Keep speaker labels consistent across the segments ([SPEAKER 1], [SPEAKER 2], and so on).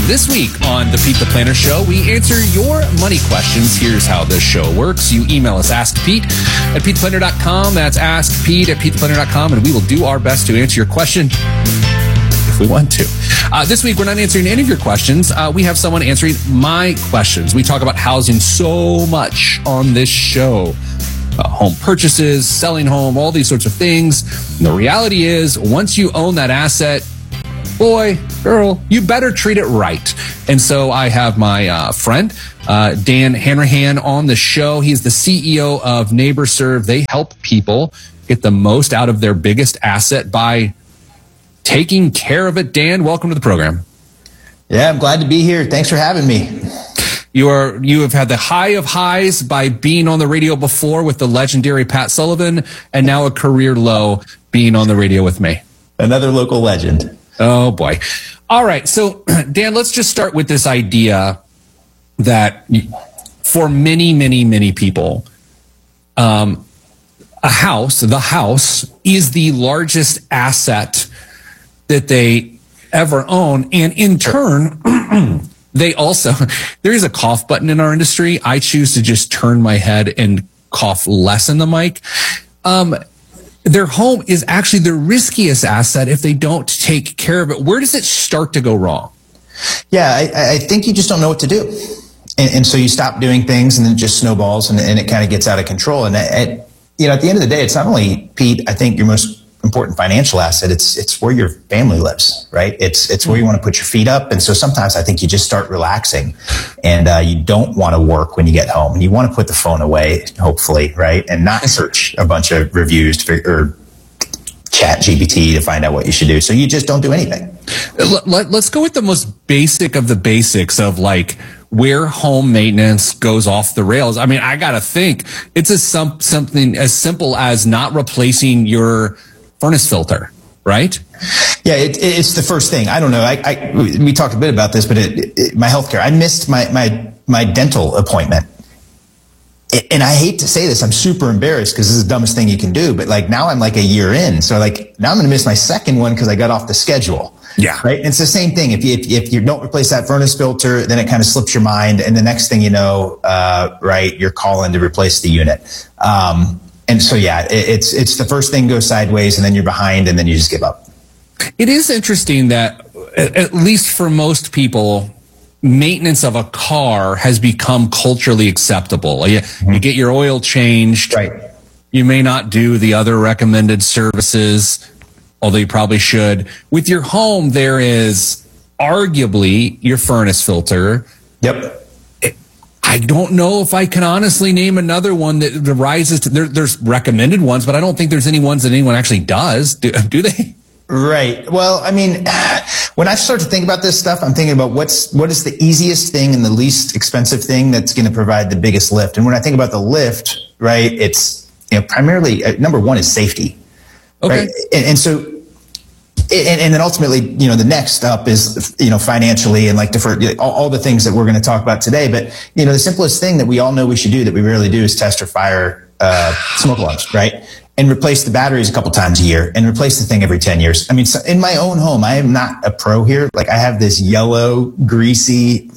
[SPEAKER 1] This week on the Pete the Planner Show, we answer your money questions. Here's how this show works. You email us, askpete@petetheplanner.com. That's askpete@petetheplanner.com, and we will do our best to answer your question if we want to. This week, we're not answering any of your questions. We have someone answering my questions. We talk about housing so much on this show. Home purchases, selling home, all these sorts of things. And the reality is, once you own that asset, boy, girl, you better treat it right. And so I have my friend, Dan Hanrahan, on the show. He's the CEO of NeighborServe. They help people get the most out of their biggest asset by taking care of it. Dan, welcome to the program.
[SPEAKER 2] Yeah, I'm glad to be here. Thanks for having me.
[SPEAKER 1] You have had the high of highs by being on the radio before with the legendary Pat Sullivan, and now a career low being on the radio with me.
[SPEAKER 2] Another local legend.
[SPEAKER 1] Oh, boy. All right. So, Dan, let's just start with this idea that for many, many, many people, the house is the largest asset that they ever own. And in turn, they also, there is a cough button in our industry. I choose to just turn my head and cough less in the mic. Their home is actually the riskiest asset if they don't take care of it. Where does it start to go wrong?
[SPEAKER 2] Yeah, I think you just don't know what to do. And so you stop doing things and then it just snowballs and it kind of gets out of control. And at the end of the day, it's not only, Pete, I think your most important financial asset, it's where your family lives, right? It's where you want to put your feet up. And so sometimes I think you just start relaxing and you don't want to work when you get home and you want to put the phone away, hopefully, right? And not search a bunch of reviews or chat GPT to find out what you should do. So you just don't do anything.
[SPEAKER 1] Let's go with the most basic of the basics of like where home maintenance goes off the rails. I mean, I got to think it's something as simple as not replacing your furnace filter, right?
[SPEAKER 2] Yeah, it's the first thing. I don't know. We talked a bit about this, but my healthcare. I missed my dental appointment, and I hate to say this. I'm super embarrassed because this is the dumbest thing you can do. But like now I'm like a year in, so like now I'm going to miss my second one because I got off the schedule.
[SPEAKER 1] Yeah,
[SPEAKER 2] right. And it's the same thing. If you don't replace that furnace filter, then it kind of slips your mind, and the next thing you know, right, you're calling to replace the unit. And so, yeah, it's the first thing goes sideways and then you're behind and then you just give up.
[SPEAKER 1] It is interesting that, at least for most people, maintenance of a car has become culturally acceptable. You get your oil changed.
[SPEAKER 2] Right.
[SPEAKER 1] You may not do the other recommended services, although you probably should. With your home, there is arguably your furnace filter.
[SPEAKER 2] Yep.
[SPEAKER 1] I don't know if I can honestly name another one that rises to there's recommended ones, but I don't think there's any ones that anyone actually does. Do they?
[SPEAKER 2] Right. Well, I mean, when I start to think about this stuff, I'm thinking about what is the easiest thing and the least expensive thing that's going to provide the biggest lift. And when I think about the lift, right, it's primarily number one is safety.
[SPEAKER 1] Okay.
[SPEAKER 2] Right? And so. And then ultimately, the next up is, financially and like all the things that we're going to talk about today. But, the simplest thing that we all know we should do that we rarely do is test or fire smoke alarms, right? And replace the batteries a couple times a year and replace the thing every 10 years. I mean, so in my own home, I am not a pro here. Like I have this yellow, greasy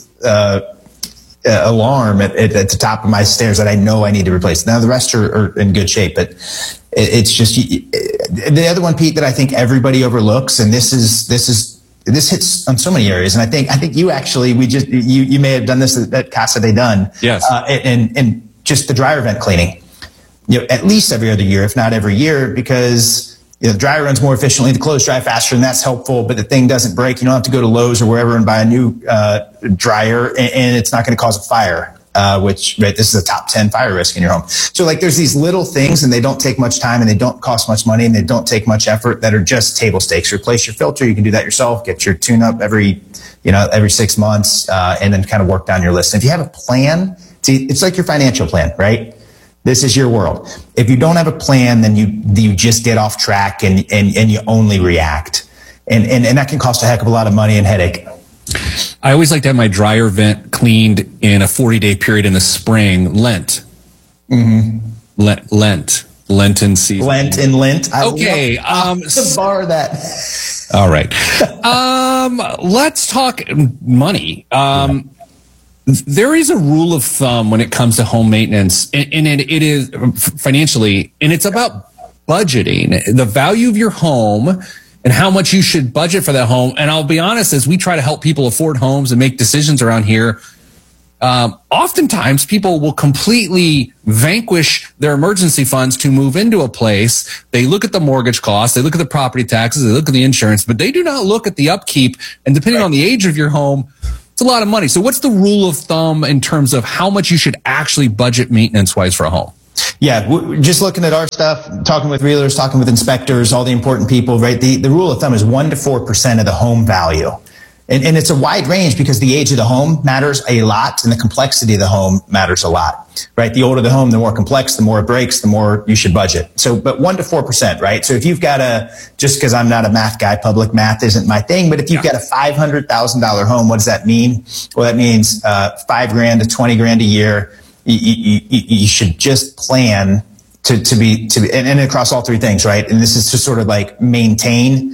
[SPEAKER 2] alarm at the top of my stairs that I know I need to replace. Now the rest are in good shape, but it's just the other one, Pete, that I think everybody overlooks, and this hits on so many areas. And I think you actually, you may have done this at Casa de Dun.
[SPEAKER 1] Yes.
[SPEAKER 2] And just the dryer vent cleaning, at least every other year, if not every year, because the dryer runs more efficiently, the clothes dry faster, and that's helpful, but the thing doesn't break. You don't have to go to Lowe's or wherever and buy a new dryer, and it's not going to cause a fire. This is a top 10 fire risk in your home. So like there's these little things and they don't take much time and they don't cost much money and they don't take much effort that are just table stakes. Replace your filter. You can do that yourself. Get your tune up every 6 months, and then kind of work down your list. And if you have a plan, it's like your financial plan, right? This is your world. If you don't have a plan, then you just get off track and you only react. And that can cost a heck of a lot of money and headache.
[SPEAKER 1] I always like to have my dryer vent cleaned in a 40-day period in the spring, Lent.
[SPEAKER 2] Mm-hmm.
[SPEAKER 1] Lent. Lenten season.
[SPEAKER 2] Lent.
[SPEAKER 1] Okay.
[SPEAKER 2] To bar that.
[SPEAKER 1] All right. Let's talk money. There is a rule of thumb when it comes to home maintenance, and it is financially, and it's about budgeting the value of your home and how much you should budget for that home. And I'll be honest, as we try to help people afford homes and make decisions around here, oftentimes people will completely vanquish their emergency funds to move into a place. They look at the mortgage costs, they look at the property taxes, they look at the insurance, but they do not look at the upkeep. And depending on the age of your home, it's a lot of money. So what's the rule of thumb in terms of how much you should actually budget maintenance wise for a home?
[SPEAKER 2] Yeah, just looking at our stuff, talking with realtors, talking with inspectors, all the important people, right? The rule of thumb is 1% to 4% of the home value. And it's a wide range because the age of the home matters a lot and the complexity of the home matters a lot, right? The older the home, the more complex, the more it breaks, the more you should budget. So, but 1% to 4%, right? So if you've got just because I'm not a math guy, public math isn't my thing, but if you've got a $500,000 home, what does that mean? Well, that means $5,000 to $20,000 a year. You should just plan to be, and across all three things, right? And this is to sort of like maintain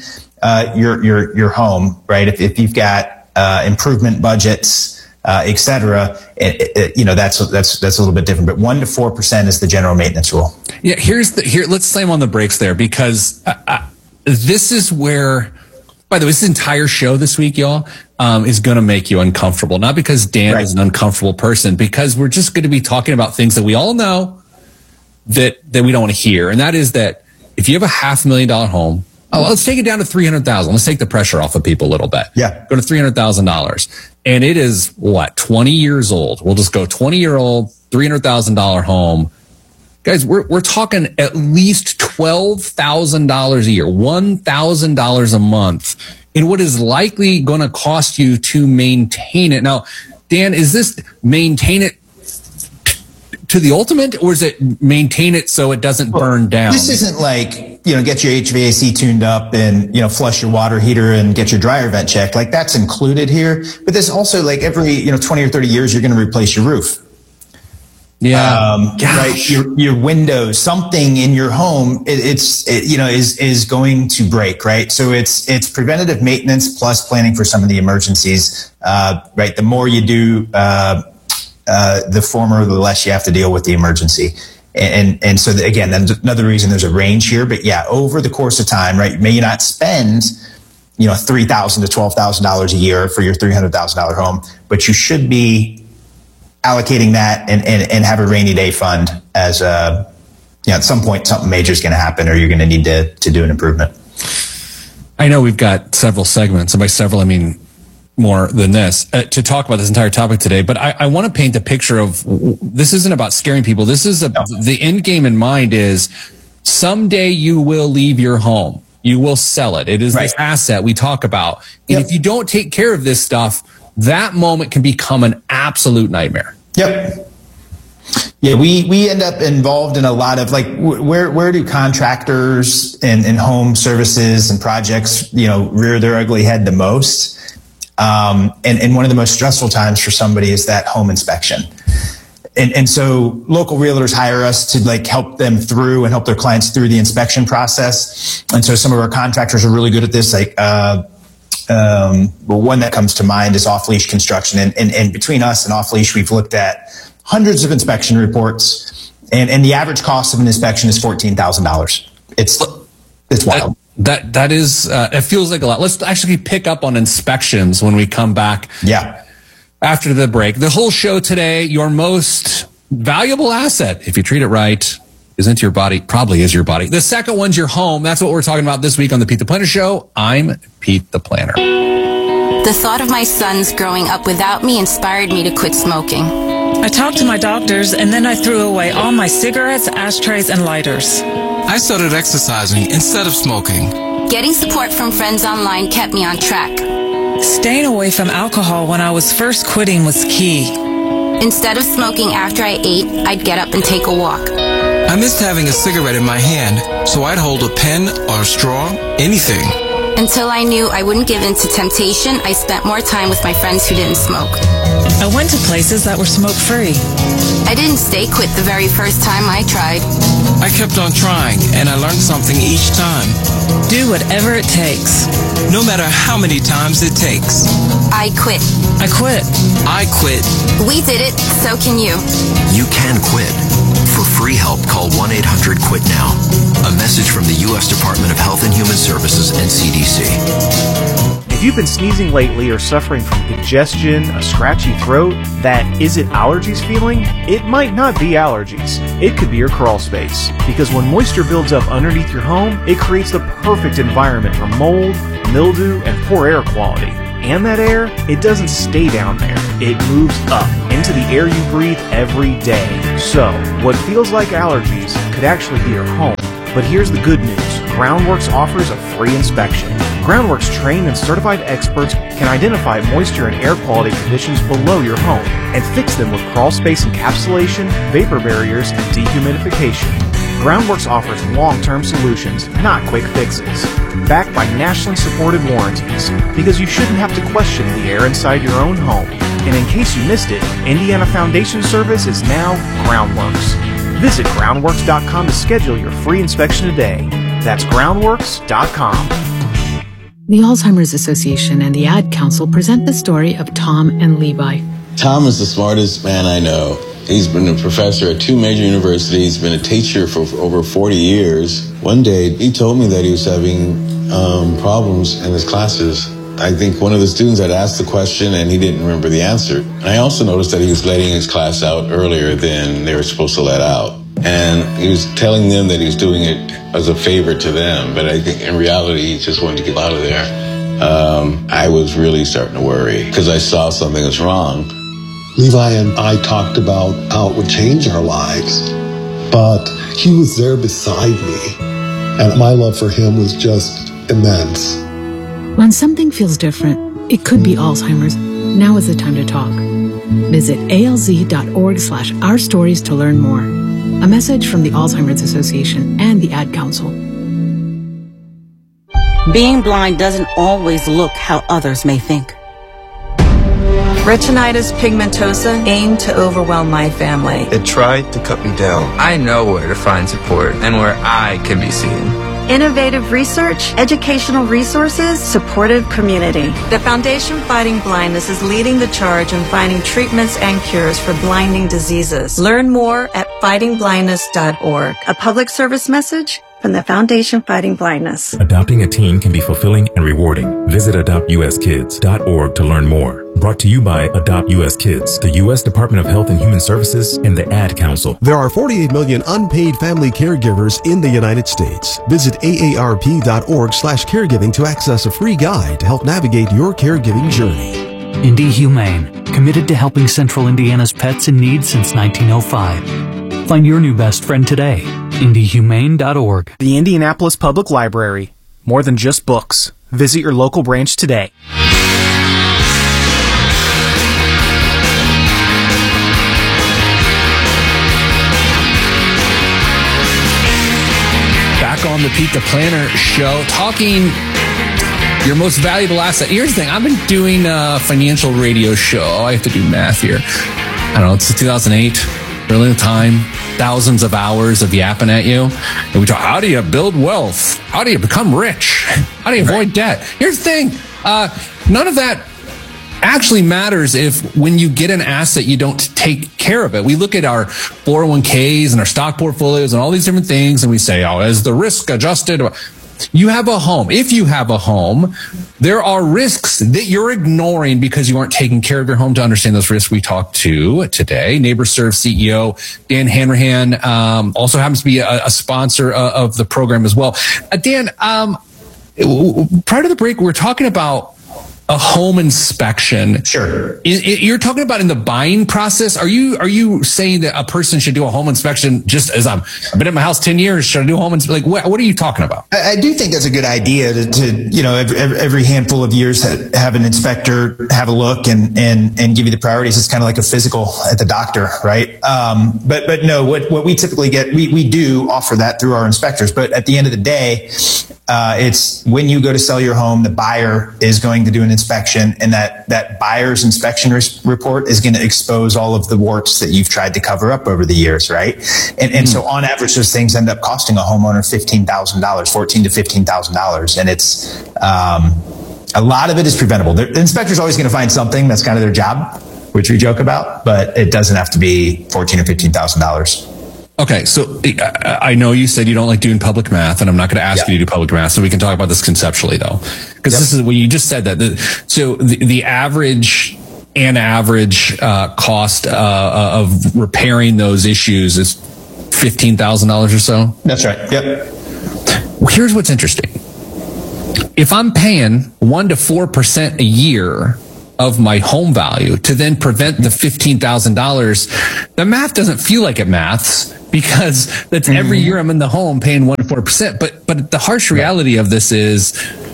[SPEAKER 2] your home, right? If you've got improvement budgets, et cetera, that's a little bit different. But 1% to 4% is the general maintenance rule.
[SPEAKER 1] Yeah, let's slam on the brakes there because this is where. By the way, this entire show this week, y'all, is going to make you uncomfortable. Not because Dan is an uncomfortable person, because we're just going to be talking about things that we all know that we don't want to hear. And that is that if you have a $500,000 home, let's take it down to $300,000. Let's take the pressure off of people a little bit.
[SPEAKER 2] Yeah.
[SPEAKER 1] Go to $300,000. And it is, 20 years old. We'll just go 20-year-old, $300,000 home. Guys, we're talking at least $12,000 a year, $1,000 a month in what is likely going to cost you to maintain it. Now, Dan, is this maintain it to the ultimate, or is it maintain it so it doesn't burn down?
[SPEAKER 2] This isn't like, get your HVAC tuned up and, flush your water heater and get your dryer vent checked. Like that's included here. But there's also like every, 20 or 30 years, you're going to replace your roof.
[SPEAKER 1] Yeah.
[SPEAKER 2] Right. Your windows, something in your home, is going to break, right? So it's preventative maintenance plus planning for some of the emergencies, right? The more you do, the former, the less you have to deal with the emergency. And so again, that's another reason there's a range here, but yeah, over the course of time, right? May you not spend, $3,000 to $12,000 a year for your $300,000 home, but you should be allocating that and have a rainy day fund as at some point something major is going to happen or you're going to need to do an improvement.
[SPEAKER 1] I know we've got several segments, and by several I mean more than this, to talk about this entire topic today, but I want to paint a picture of this isn't about scaring people. This is the end game in mind is someday you will leave your home. You will sell it. It is this asset we talk about. And if you don't take care of this stuff, that moment can become an absolute nightmare.
[SPEAKER 2] Yep. Yeah, we end up involved in a lot of like where do contractors and home services and projects rear their ugly head the most? And one of the most stressful times for somebody is that home inspection. And so local realtors hire us to like help them through and help their clients through the inspection process. And so some of our contractors are really good at this, like one that comes to mind is Off Leash Construction. And between us and Off Leash, we've looked at hundreds of inspection reports, and the average cost of an inspection is $14,000. It's wild.
[SPEAKER 1] That is, it feels like a lot. Let's actually pick up on inspections when we come back.
[SPEAKER 2] Yeah.
[SPEAKER 1] After the break. The whole show today, your most valuable asset, if you treat it right, isn't your body, probably is your body. The second one's your home. That's what we're talking about this week on the Pete the Planner Show. I'm Pete the Planner.
[SPEAKER 3] The thought of my sons growing up without me inspired me to quit smoking.
[SPEAKER 4] I talked to my doctors, and then I threw away all my cigarettes, ashtrays, and lighters.
[SPEAKER 5] I started exercising instead of smoking.
[SPEAKER 3] Getting support from friends online kept me on track.
[SPEAKER 4] Staying away from alcohol when I was first quitting was key.
[SPEAKER 3] Instead of smoking after I ate, I'd get up and take a walk.
[SPEAKER 5] I missed having a cigarette in my hand, so I'd hold a pen or a straw, anything.
[SPEAKER 3] Until I knew I wouldn't give in to temptation, I spent more time with my friends who didn't smoke.
[SPEAKER 4] I went to places that were smoke-free.
[SPEAKER 3] I didn't stay quit the very first time I tried.
[SPEAKER 5] I kept on trying, and I learned something each time.
[SPEAKER 4] Do whatever it takes.
[SPEAKER 5] No matter how many times it takes.
[SPEAKER 3] I quit.
[SPEAKER 4] I quit.
[SPEAKER 5] I quit.
[SPEAKER 3] We did it, so can you.
[SPEAKER 6] You can quit. For free help, call 1-800-QUIT-NOW. A message from the U.S. Department of Health and Human Services and CDC.
[SPEAKER 7] If you've been sneezing lately or suffering from congestion, a scratchy throat, that is it allergies feeling? It might not be allergies. It could be your crawl space. Because when moisture builds up underneath your home, it creates the perfect environment for mold, mildew, and poor air quality. And that air, it doesn't stay down there. It moves up into the air you breathe every day. So, what feels like allergies could actually be your home. But here's the good news. Groundworks offers a free inspection. Groundworks trained and certified experts can identify moisture and air quality conditions below your home and fix them with crawl space encapsulation, vapor barriers, and dehumidification. Groundworks offers long-term solutions, not quick fixes. Backed by nationally supported warranties, because you shouldn't have to question the air inside your own home. And in case you missed it, Indiana Foundation Service is now Groundworks. Visit groundworks.com to schedule your free inspection today. That's groundworks.com.
[SPEAKER 8] The Alzheimer's Association and the Ad Council present the story of Tom and Levi.
[SPEAKER 9] Tom is the smartest man I know. He's been a professor at 2 major universities, been a teacher for over 40 years. One day, he told me that he was having problems in his classes. I think one of the students had asked the question and he didn't remember the answer. And I also noticed that he was letting his class out earlier than they were supposed to let out. And he was telling them that he was doing it as a favor to them, but I think in reality he just wanted to get out of there. I was really starting to worry because I saw something was wrong.
[SPEAKER 10] Levi and I talked about how it would change our lives, but he was there beside me, and my love for him was just immense.
[SPEAKER 8] When something feels different, it could be Alzheimer's. Now is the time to talk. Visit alz.org/ourstories to learn more. A message from the Alzheimer's Association and the Ad Council.
[SPEAKER 11] Being blind doesn't always look how others may think.
[SPEAKER 12] Retinitis pigmentosa aimed to overwhelm my family.
[SPEAKER 13] It tried to cut me down. I know where to find support and where I can be seen.
[SPEAKER 14] Innovative research, educational resources, supportive community.
[SPEAKER 12] The Foundation Fighting Blindness is leading the charge in finding treatments and cures for blinding diseases. Learn more at fightingblindness.org.
[SPEAKER 14] A public service message from the Foundation Fighting Blindness.
[SPEAKER 15] Adopting a teen can be fulfilling and rewarding. Visit adoptuskids.org to learn more. Brought to you by Adopt U.S. Kids, the U.S. Department of Health and Human Services, and the Ad Council.
[SPEAKER 16] There are 48 million unpaid family caregivers in the United States. Visit aarp.org/caregiving to access a free guide to help navigate your caregiving journey.
[SPEAKER 17] Indie Humane, committed to helping Central Indiana's pets in need since 1905. Find your new best friend today. IndieHumane.org.
[SPEAKER 7] The Indianapolis Public Library. More than just books. Visit your local branch today.
[SPEAKER 1] Back on the Pete the Planner show, talking your most valuable asset. Here's the thing. I've been doing a financial radio show. I have to do math here. I don't know. It's 2008. Really the time. Thousands of hours of yapping at you. And we talk, how do you build wealth? How do you become rich? How do you avoid debt? Here's the thing. None of that actually matters if when you get an asset, you don't take care of it. We look at our 401ks and our stock portfolios and all these different things, and we say, oh, is the risk adjusted? You have a home. If you have a home, there are risks that you're ignoring because you aren't taking care of your home. To understand those risks, we talked to today NeighborServe CEO Dan Hanrahan, also happens to be a sponsor of the program as well. Dan, prior to the break, we were talking about a home inspection.
[SPEAKER 2] Sure.
[SPEAKER 1] You're talking about in the buying process. Are you saying that a person should do a home inspection just as I've been in my house 10 years? Should I do a home inspection? Like, what are you talking about?
[SPEAKER 2] I do think that's a good idea to every handful of years have an inspector have a look and give you the priorities. It's kind of like a physical at the doctor, right? But no, what we typically get, we do offer that through our inspectors. But at the end of the day, it's when you go to sell your home, the buyer is going to do an inspection, and that buyer's inspection report is going to expose all of the warts that you've tried to cover up over the years, right? And so on average, those things end up costing a homeowner $15,000, $14,000 to $15,000. And it's, a lot of it is preventable. The inspector's always going to find something. That's kind of their job, which we joke about, but it doesn't have to be $14,000 or $15,000.
[SPEAKER 1] Okay, so I know you said you don't like doing public math, and I'm not going to ask you to do public math, so we can talk about this conceptually, though. Because this is when you just said that. So the average cost of repairing those issues is $15,000 or so?
[SPEAKER 2] That's right, yep.
[SPEAKER 1] Well, here's what's interesting. If I'm paying 1% to 4% a year of my home value to then prevent the $15,000, the math doesn't feel like it maths, because that's every year I'm in the home paying 1% to 4%. But the harsh reality of this is,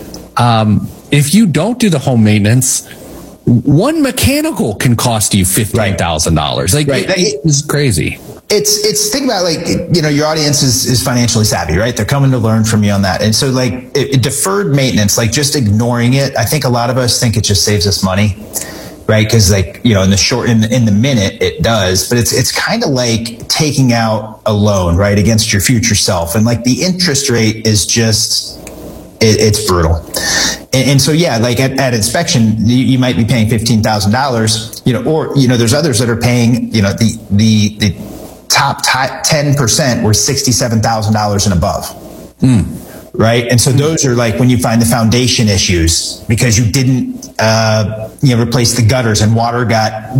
[SPEAKER 1] if you don't do the home maintenance, one mechanical can cost you $15,000. Like, it is crazy.
[SPEAKER 2] It's think about, like, your audience is financially savvy, right? They're coming to learn from you on that. And so, like, deferred maintenance, like just ignoring it, I think a lot of us think it just saves us money, right? Because, like, in the minute it does, but it's kind of like taking out a loan, right, against your future self. And, like, the interest rate is just, it's brutal. And so, yeah, like at inspection, you might be paying $15,000, or, there's others that are paying, the top 10% were $67,000 and above. Right. And so those are like when you find the foundation issues because you didn't, replace the gutters and water got,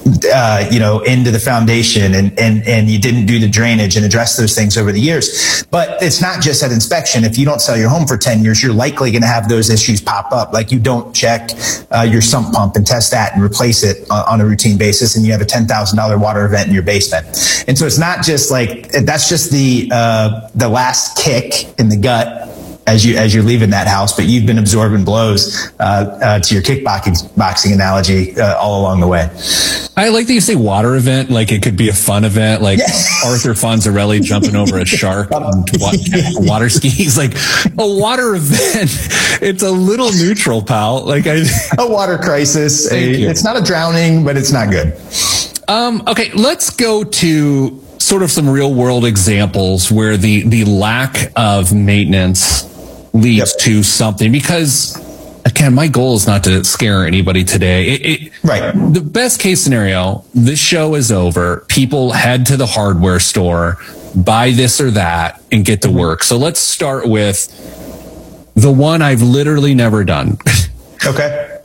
[SPEAKER 2] into the foundation and you didn't do the drainage and address those things over the years. But it's not just at inspection. If you don't sell your home for 10 years, you're likely going to have those issues pop up. Like you don't check your sump pump and test that and replace it on a routine basis, and you have a $10,000 water event in your basement. And so it's not just like, that's just the last kick in the gut as you're leaving that house, but you've been absorbing blows to your kickboxing analogy all along the way.
[SPEAKER 1] I like that you say water event, like it could be a fun event, like Arthur Fonzarelli jumping over a shark on water skis. Like a water event, it's a little neutral, pal. Like a
[SPEAKER 2] water crisis. It's not a drowning, but it's not good.
[SPEAKER 1] Okay, let's go to sort of some real world examples where the lack of maintenance leads to something, because again, my goal is not to scare anybody today.
[SPEAKER 2] Right.
[SPEAKER 1] The best case scenario, this show is over. People head to the hardware store, buy this or that, and get to work. So let's start with the one I've literally never done.
[SPEAKER 2] Okay.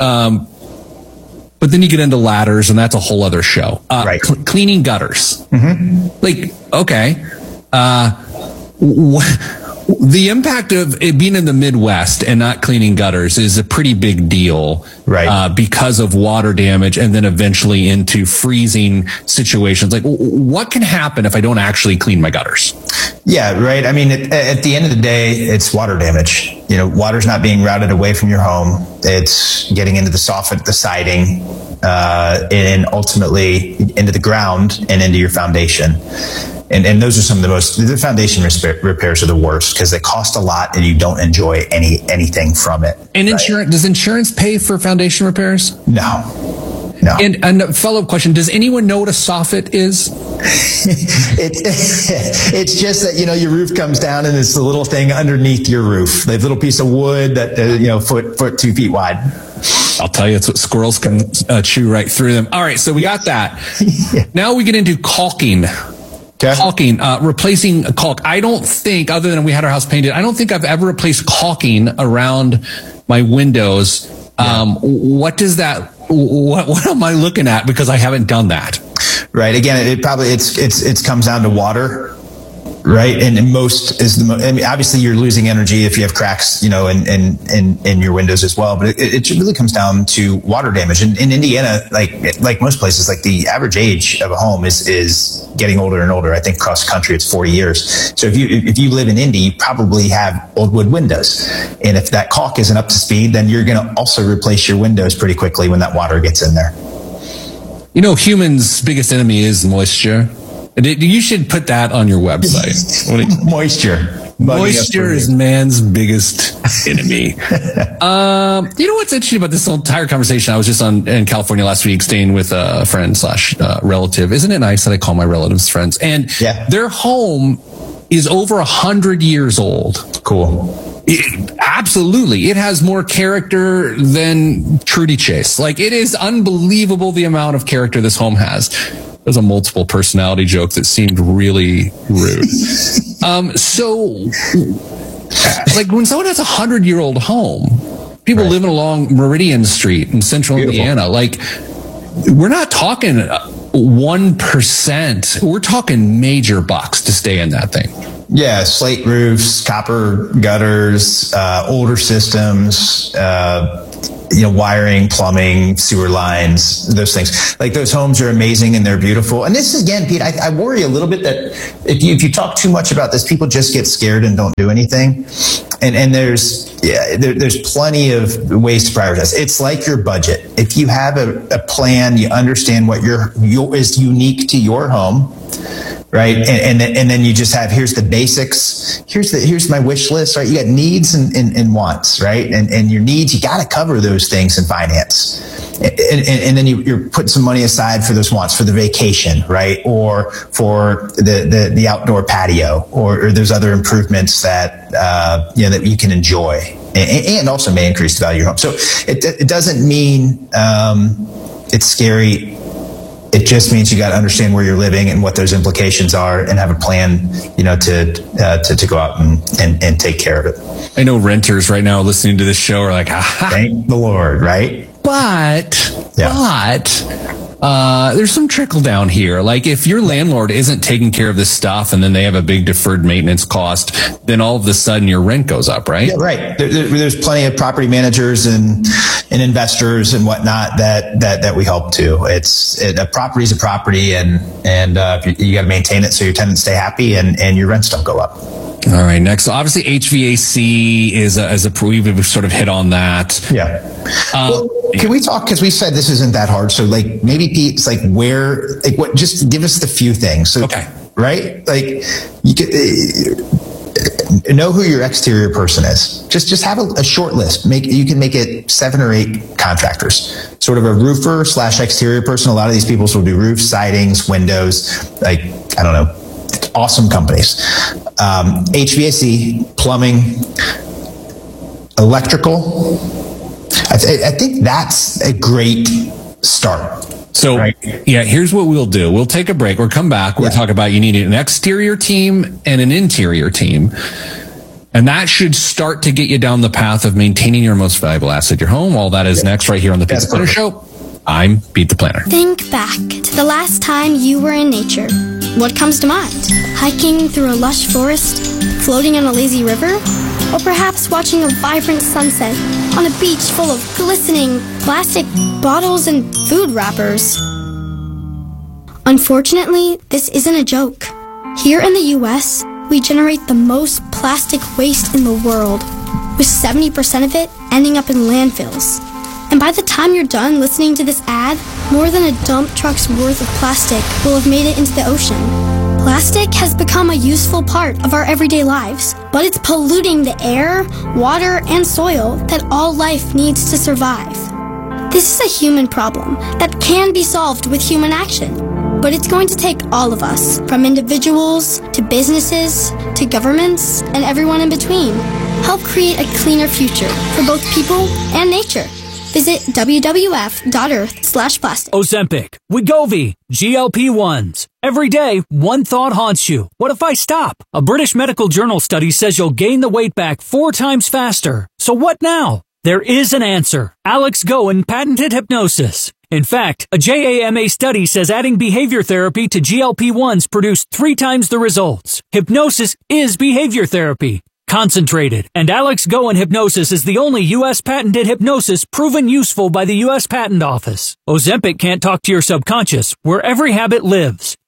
[SPEAKER 1] But then you get into ladders, and that's a whole other show.
[SPEAKER 2] Right.
[SPEAKER 1] Cleaning gutters. Like, okay. The impact of it being in the Midwest and not cleaning gutters is a pretty big deal,
[SPEAKER 2] right? Because
[SPEAKER 1] of water damage and then eventually into freezing situations. Like, what can happen if I don't actually clean my gutters?
[SPEAKER 2] Yeah, right. I mean, at the end of the day, it's water damage. Water's not being routed away from your home. It's getting into the soffit, the siding, and ultimately into the ground and into your foundation. And those are some of the foundation repairs are the worst because they cost a lot and you don't enjoy anything from it.
[SPEAKER 1] And does insurance pay for foundation repairs?
[SPEAKER 2] No.
[SPEAKER 1] And a follow-up question, does anyone know what a soffit is?
[SPEAKER 2] It's just that, your roof comes down and it's the little thing underneath your roof, the little piece of wood that, foot 2 feet wide.
[SPEAKER 1] I'll tell you, it's what squirrels can chew right through them. All right, so we got that. Now we get into caulking. Caulking, replacing caulk. I don't think, other than we had our house painted, I don't think I've ever replaced caulking around my windows. What does that, what am I looking at? Because I haven't done that.
[SPEAKER 2] Right. Again, it comes down to water. Right. And obviously you're losing energy if you have cracks, in your windows as well. But it really comes down to water damage. And in Indiana, like most places, like the average age of a home is getting older and older. I think across the country, it's 40 years. So if you live in Indy, you probably have old wood windows. And if that caulk isn't up to speed, then you're going to also replace your windows pretty quickly when that water gets in there.
[SPEAKER 1] Humans' biggest enemy is moisture. You should put that on your website.
[SPEAKER 2] Moisture.
[SPEAKER 1] Moisture is man's biggest enemy. You know what's interesting about this whole entire conversation? I was just in California last week staying with a friend / relative. Isn't it nice that I call my relatives friends? And their home is over 100 years old.
[SPEAKER 2] Cool.
[SPEAKER 1] Absolutely. It has more character than Trudy Chase. Like, it is unbelievable the amount of character this home has. There's a multiple personality joke that seemed really rude. So, like, when someone has 100-year-old home, people living along Meridian Street in central Indiana, like, we're not talking 1%. We're talking major bucks to stay in that thing.
[SPEAKER 2] Yeah, slate roofs, copper gutters, older systems, wiring, plumbing, sewer lines, those things. Like, those homes are amazing and they're beautiful. And this is, again, Pete, I worry a little bit that if you talk too much about this, people just get scared and don't do anything. And there's plenty of ways to prioritize. It's like your budget. If you have a plan, you understand what is unique to your home. Right. And then you just have, here's the basics. Here's my wish list, right? You got needs and wants, right? And your needs, you got to cover those things in finance. And then you're putting some money aside for those wants, for the vacation, right? Or for the outdoor patio or those other improvements that, that you can enjoy and also may increase the value of your home. So it doesn't mean, it's scary. It just means you got to understand where you're living and what those implications are, and have a plan, to go out and take care of it.
[SPEAKER 1] I know renters right now listening to this show are like,
[SPEAKER 2] thank the Lord, right?
[SPEAKER 1] But there's some trickle down here. Like, if your landlord isn't taking care of this stuff and then they have a big deferred maintenance cost, then all of a sudden your rent goes up, right?
[SPEAKER 2] Yeah, right. There's plenty of property managers and investors and whatnot that we help too. A property is a property, and you got to maintain it so your tenants stay happy and your rents don't go up.
[SPEAKER 1] All right. Next, so obviously HVAC is we've sort of hit on that.
[SPEAKER 2] Yeah. Can we talk, because we said this isn't that hard. So, like, maybe Pete, it's like just give us the few things. So, okay. Right? Like, you could know who your exterior person is. Just have a short list. You can make it 7 or 8 contractors. Sort of a roofer / exterior person. A lot of these people will do roofs, sidings, windows, like, I don't know, awesome companies. HVAC, plumbing, electrical. I think that's a great start.
[SPEAKER 1] So, here's what we'll do. We'll take a break. We'll come back. We'll talk about you need an exterior team and an interior team. And that should start to get you down the path of maintaining your most valuable asset, your home. All that is next right here on the Pete the Planner Show. I'm Pete the Planner.
[SPEAKER 18] Think back to the last time you were in nature. What comes to mind? Hiking through a lush forest? Floating on a lazy river? Or perhaps watching a vibrant sunset on a beach full of glistening plastic bottles and food wrappers? Unfortunately, this isn't a joke. Here in the U.S., we generate the most plastic waste in the world, with 70% of it ending up in landfills. And by the time you're done listening to this ad, more than a dump truck's worth of plastic will have made it into the ocean. Plastic has become a useful part of our everyday lives, but it's polluting the air, water, and soil that all life needs to survive. This is a human problem that can be solved with human action, but it's going to take all of us, from individuals to businesses to governments and everyone in between, help create a cleaner future for both people and nature. Visit wwf.earth/plastic.
[SPEAKER 17] Ozempic, Wegovy, GLP-1s. Every day, one thought haunts you. What if I stop? A British medical journal study says you'll gain the weight back 4 times faster. So what now? There is an answer. Alex Goen patented hypnosis. In fact, a JAMA study says adding behavior therapy to GLP-1s produced 3 times the results. Hypnosis is behavior therapy. Concentrated. And Alex Goen Hypnosis is the only U.S. patented hypnosis proven useful by the U.S. Patent Office. Ozempic can't talk to your subconscious, where every habit lives.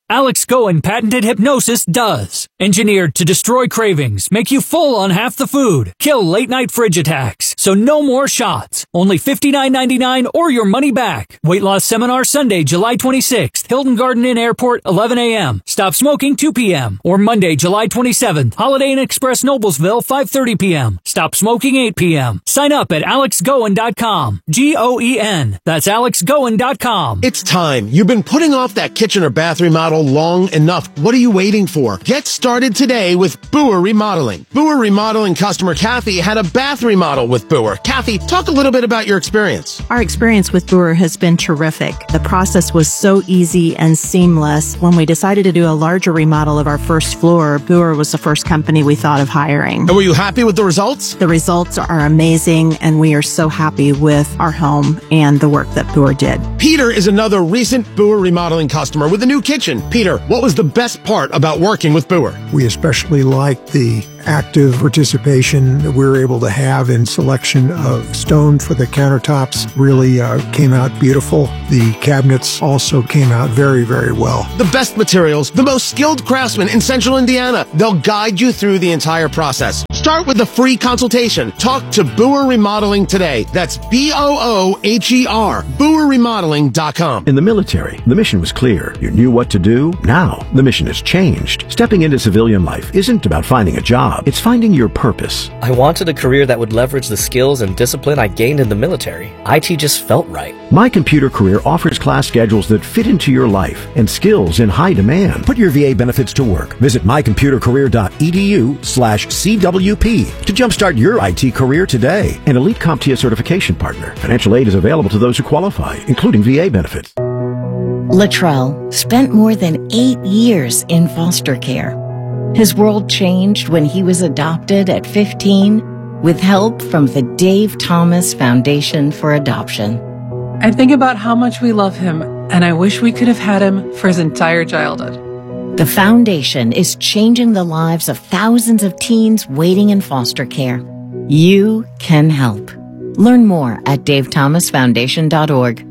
[SPEAKER 17] Alex Goen patented hypnosis does. Engineered to destroy cravings, make you full on half the food, kill late-night fridge attacks. So no more shots. Only $59.99 or your money back. Weight loss seminar Sunday, July 26th. Hilton Garden Inn Airport, 11 a.m. Stop smoking, 2 p.m. Or Monday, July 27th. Holiday Inn Express, Noblesville, 5:30 p.m. Stop smoking, 8 p.m. Sign up at alexgoen.com. Goen. That's alexgoen.com.
[SPEAKER 19] It's time. You've been putting off that kitchen or bath remodel long enough. What are you waiting for? Get started today with Boer Remodeling. Boer Remodeling customer Kathy had a bath remodel with Boer. Kathy, talk a little bit about your experience.
[SPEAKER 20] Our experience with Boer has been terrific. The process was so easy and seamless. When we decided to do a larger remodel of our first floor, Boer was the first company we thought of hiring.
[SPEAKER 19] And were you happy with the results?
[SPEAKER 20] The results are amazing, and we are so happy with our home and the work that Boer did.
[SPEAKER 19] Peter is another recent Boer Remodeling customer with a new kitchen. Peter, what was the best part about working with Boer?
[SPEAKER 21] We especially liked the active participation that we were able to have in selection of stone for the countertops. Really came out beautiful. The cabinets also came out very, very well.
[SPEAKER 19] The best materials, the most skilled craftsmen in Central Indiana. They'll guide you through the entire process. Start with a free consultation. Talk to Boer Remodeling today. That's BOOHER, BoerRemodeling.com.
[SPEAKER 22] In the military, the mission was clear. You knew what to do. Now, the mission has changed. Stepping into civilian life isn't about finding a job. It's finding your purpose.
[SPEAKER 23] I wanted a career that would leverage the skills and discipline I gained in the military. IT just felt right.
[SPEAKER 22] My Computer Career offers class schedules that fit into your life and skills in high demand. Put your VA benefits to work. Visit mycomputercareer.edu/CWP to jumpstart your IT career today. An elite CompTIA certification partner. Financial aid is available to those who qualify, including VA benefits.
[SPEAKER 24] Latrell spent more than 8 years in foster care. His world changed when he was adopted at 15 with help from the Dave Thomas Foundation for Adoption.
[SPEAKER 25] I think about how much we love him, and I wish we could have had him for his entire childhood.
[SPEAKER 24] The foundation is changing the lives of thousands of teens waiting in foster care. You can help. Learn more at davethomasfoundation.org.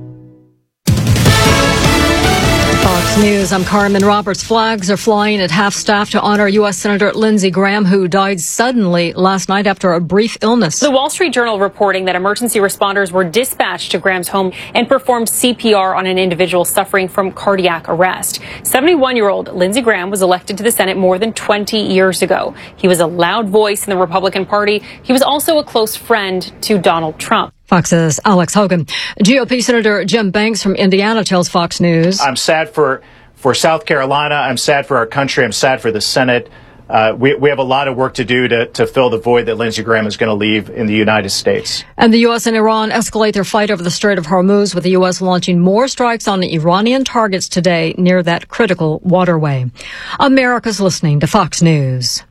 [SPEAKER 26] Fox News, I'm Carmen Roberts. Flags are flying at half-staff to honor U.S. Senator Lindsey Graham, who died suddenly last night after a brief illness.
[SPEAKER 27] The Wall Street Journal reporting that emergency responders were dispatched to Graham's home and performed CPR on an individual suffering from cardiac arrest. 71-year-old Lindsey Graham was elected to the Senate more than 20 years ago. He was a loud voice in the Republican Party. He was also a close friend to Donald Trump.
[SPEAKER 26] Fox's Alex Hogan. GOP Senator Jim Banks from Indiana tells Fox News.
[SPEAKER 28] I'm sad for South Carolina. I'm sad for our country. I'm sad for the Senate. We have a lot of work to do to fill the void that Lindsey Graham is going to leave in the United States.
[SPEAKER 26] And the U.S. and Iran escalate their fight over the Strait of Hormuz, with the U.S. launching more strikes on Iranian targets today near that critical waterway. America's listening to Fox News.